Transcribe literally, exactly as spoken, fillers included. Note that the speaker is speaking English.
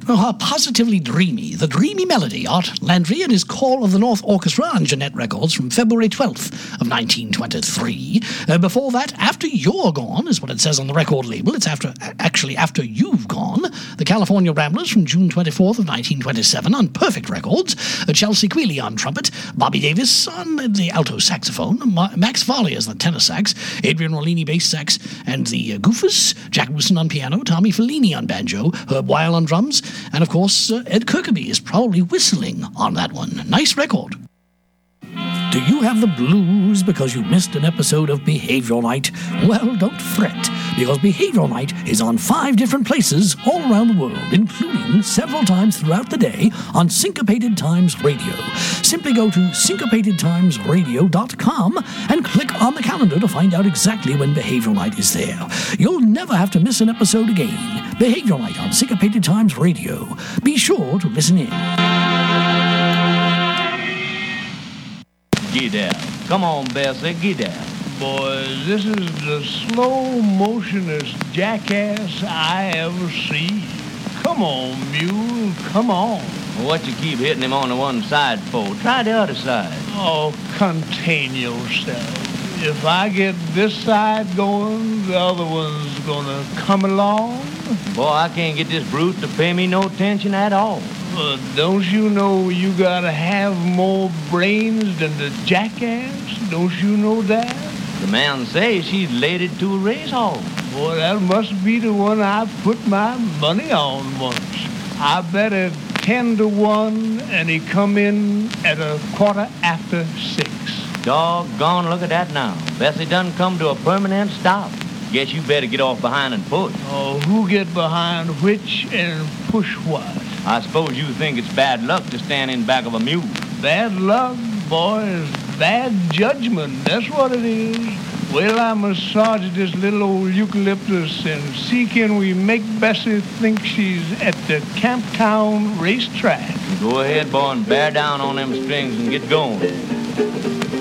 Oh, positively dreamy. The Dreamy Melody, Art Landry and his Call of the North Orchestra on Jeanette Records from February twelfth of nineteen twenty-three. Uh, before that, After You're Gone is what it says on the record label. It's after actually After You've Gone. The California Ramblers from June twenty-fourth of nineteen twenty-seven on Perfect Records. Uh, Chelsea Quealy on trumpet. Bobby Davis on the alto saxophone. Ma- Max Farley as the tenor sax. Adrian Rollini bass sax and the uh, Goofus. Jack Wilson on piano. Tommy Fellini on banjo. Herb Weil on drums. And of course, uh, Ed Kirkby is probably whistling on that one. Nice record. Do you have the blues because you missed an episode of Behavioral Night? Well, don't fret, because Behavioral Night is on five different places all around the world, including several times throughout the day on Syncopated Times Radio. Simply go to syncopated times radio dot com and click on the calendar to find out exactly when Behavioral Night is there. You'll never have to miss an episode again. Behavioral Night on Syncopated Times Radio. Be sure to listen in. Get down. Come on, Bessie, get down. Boys, this is the slow motionest jackass I ever see. Come on, mule, come on. What you keep hitting him on the one side for? Try the other side. Oh, contain yourself. If I get this side going, the other one's gonna come along. Boy, I can't get this brute to pay me no attention at all. But don't you know you gotta have more brains than the jackass? Don't you know that? The man says she's related to a racehorse. Boy, that must be the one I put my money on once. I bet it ten to one, and he come in at a quarter after six. Doggone, look at that now. Bessie done come to a permanent stop. Guess you better get off behind and push. Oh, who get behind which and push what? I suppose you think it's bad luck to stand in back of a mule. Bad luck, boys. Bad judgment. That's what it is. Well, I massage this little old eucalyptus and see can we make Bessie think she's at the Camptown racetrack. Go ahead, boy, and bear down on them strings and get going.